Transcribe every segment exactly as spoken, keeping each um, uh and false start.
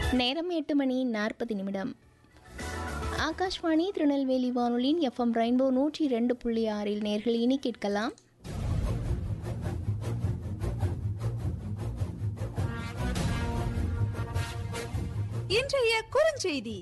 நேரம் எட்டு மணி நாற்பது நிமிடம். ஆகாஷ்வாணி திருநெல்வேலி வானொலியின் எஃப்எம் ரெயின்போ நூற்றி ரெண்டு புள்ளி ஆறில் நேர்கள் இனி கேட்கலாம். இன்றைய குறுஞ்செய்தி.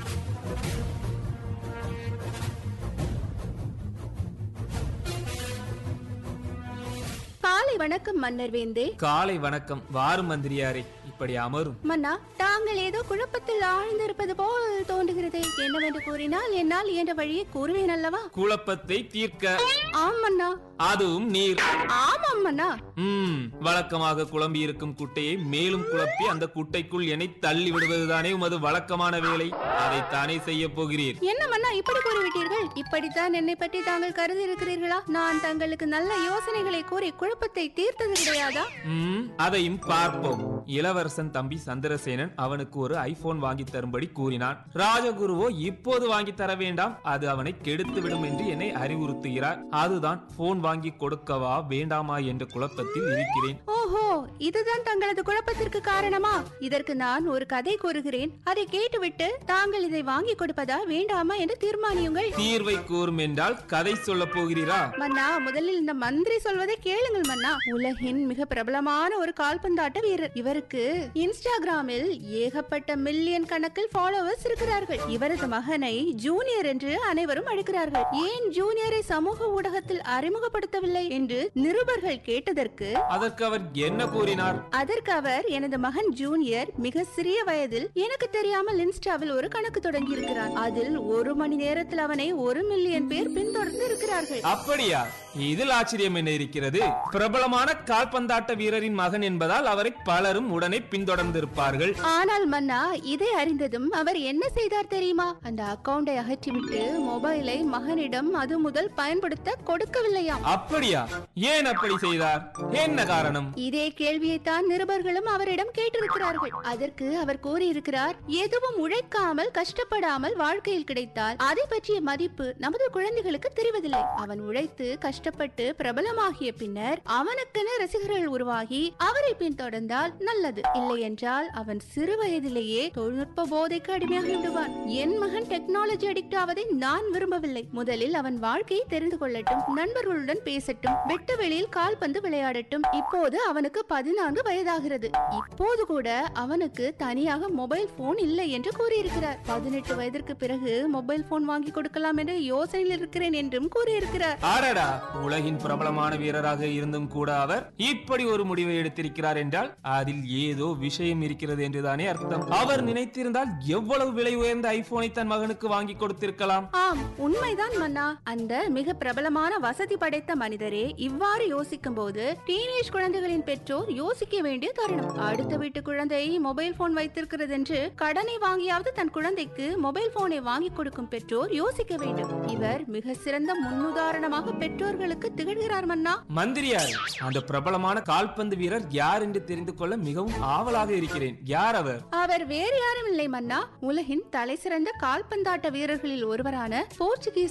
காலை வணக்கம் மன்னர் வேந்தே. காலை வணக்கம். வாரும் மந்திரியாரே, இப்படி அமரும். மன்னா, தாங்கள் ஏதோ குழப்பத்தில் ஆழ்ந்திருப்பது போல் தோன்றுகிறது. என்னவென்று கூறினால் என்னால் இயன்ற வழியை கூறுவேன் அல்லவா? குழப்பத்தை தீர்க்க. ஆம் மன்னா. அதுவும் நீர். ஆமாம் மன்னா. ம் வழக்கமாக குழம்பி இருக்கும் குட்டையை மேலும் குழப்பி அந்த குட்டைக்குள் என்னை தள்ளி விடுவதுதானே உமது வழக்கமான வேலை. அதைத்தானே செய்ய போகிறீர். என்ன மன்னா இப்படி கூறிவிட்டீர்கள்? இப்படித்தான் என்னை பற்றி தாங்கள் கருதி இருக்கிறீர்களா? நான் தங்களுக்கு நல்ல யோசனைகளை கூறி குழப்பத்தை தீர்த்தது கிடையாதா? ம் அதையும் பார்ப்போம். இளவரசன் தம்பி சந்திரசேனன் அவனுக்கு ஒரு ஐபோன் வாங்கி தரும்படி கூறினான். ராஜகுருவோ இப்போது வாங்கி தர வேண்டாம், அது அவனை கெடுத்து விடும் என்று என்னை அறிவுறுத்துகிறார். அதுதான் போன் வாங்கி கொடுக்கவா வேண்டாமா என்ற குழப்பத்தில் இருக்கிறேன். ஓஹோ, இதுதான் தங்களது குழப்பத்திற்கு காரணமா? இதற்கு நான் ஒரு கதை கூறுகிறேன். அதை கேட்டுவிட்டு தாங்கள் இதை வாங்கி கொடுப்பதா வேண்டாமா என்று தீர்மானியுங்கள். தீர்வை கூறும் என்றால் கதை சொல்ல போகிறீரா? மன்னா, முதலில் இந்த மந்திரி சொல்வதை கேளுங்கள் மன்னா. உலகின் மிக பிரபலமான ஒரு கால்பந்தாட்ட வீரர். இவருக்கு இன்ஸ்டாகிராமில் ஏகப்பட்ட மில்லியன் கணக்கில் ஃபாலோவர்ஸ் இருக்கிறார்கள். இவரது மகனை ஜூனியர் என்று அனைவரும் அழைக்கிறார்கள். ஏன் ஜூனியரை சமூக ஊடகத்தில் அறிமுகப்படுத்தவில்லை என்று நிருபர்கள் கேட்டதற்கு அதற்கு அவர் என்ன கூறினார்? அதற்கு அவர், எனது மகன் ஜூனியர் மிக சிறிய வயதில் எனக்கு தெரியாமல் இன்ஸ்டாவில் ஒரு கணக்கு தொடங்கி இருக்கிறார். அதில் ஒரு மணி நேரத்தில் அவனை ஒரு மில்லியன் பேர் பின்தொடர்ந்து இருக்கிறார்கள். அப்படியா? இதில் ஆச்சரியம் என்ன இருக்கிறது? பிரபலமான கால்பந்தாட்ட வீரரின் மகன் என்பதால் அவரை பலரும் உடனே பின்தொடர்ந்து இருப்பார்கள். ஆனால் மன்னா, இதை அறிந்ததும் அவர் என்ன செய்தார் தெரியுமா? அந்த அக்கவுண்டை அகற்றிவிட்டு மொபைலை மகனிடம் அது முதல் பயன்படுத்த கொடுக்கவில்லையாம். அப்படியா? ஏன் அப்படி செய்தார்? என்ன காரணம்? இதே கேள்வியைத்தான் நிருபர்களும் அவரிடம் கேட்டிருக்கிறார்கள். அதற்கு அவர் கூறியிருக்கிறார், எதுவும் உழைக்காமல் கஷ்டப்படாமல் வாழ்க்கையில் கிடைத்தால் அதை பற்றிய மதிப்பு நமது குழந்தைகளுக்கு தெரிவதில்லை. அவன் உழைத்து கஷ்டப்பட்டு பிரபலமாகிய பின்னர் அவனுக்கென ரசிகர்கள் உருவாகி அவரை பின்தொடர்ந்தால் நல்லது. இல்லை என்றால் அவன் சிறு வயதிலேயே தொழில்நுட்ப போதைக்கு அடிமையாகி விடுவான். என் மகன் டெக்னாலஜி அடிக்ட் ஆவதை நான் விரும்பவில்லை. முதலில் அவன் வாழ்க்கையை தெரிந்து கொள்ளட்டும், நண்பர்களுடன் பேசட்டும், வெட்ட வெளியில் கால்பந்து விளையாடட்டும். இப்போது அவனுக்கு பதினான்கு வயதாகிறது. இப்போது கூட அவனுக்கு தனியாக மொபைல் போன் இல்லை என்று கூறியிருக்கிறார். பதினெட்டு வயதிற்கு பிறகு மொபைல் போன் வாங்கி கொடுக்கலாம் என்ற யோசனையில் இருக்கிறேன் என்றும் கூறியிருக்கிறார். ஆடடா, உலகின் பிரபலமான வீரராக இருந்தும் கூட அவர் இப்படி ஒரு முடிவை எடுத்திருக்கிறார் என்றால் அதில் ஏதோ விஷயம் இருக்கிறது என்றுதானே அர்த்தம். அவர் நினைத்திருந்தால் எவ்வளவு விலை உயர்ந்த ஐபோனை தன் மகனுக்கு வாங்கி கொடுத்திருக்கலாம். ஆம், உண்மைதான் மன்னா. அந்த மிக பிரபலமான வசதி படைத்த மனிதரே இவ்வாறு யோசிக்கும் போது டீனேஜ் குழந்தைகளின் பெற்றோர் யோசிக்க வேண்டிய தருணம். அடுத்த வீட்டு குழந்தை மொபைல் போன் வைத்திருக்கிறது என்று கடனை வாங்கியாவது தன் குழந்தைக்கு மொபைல் போனை வாங்கி கொடுக்கும் பெற்றோர் யோசிக்க வேண்டும். இவர் மிக சிறந்த முன்னுதாரணமாக பெற்றோர்களுக்கு திகழ்கிறார் மன்னா. மந்திரியார், அந்த பிரபலமான கால்பந்து வீரர் யார் என்று தெரிந்து கொள்ள மிகவும் ஆவலாக இருக்கிறேன். யார் அவர்? அவர் வேறு யாரும் இல்லை மன்னா, உலகின் தலை சிறந்த கால்பந்தாட்ட வீரர்களில் ஒருவரான போர்ச்சுகீஸ்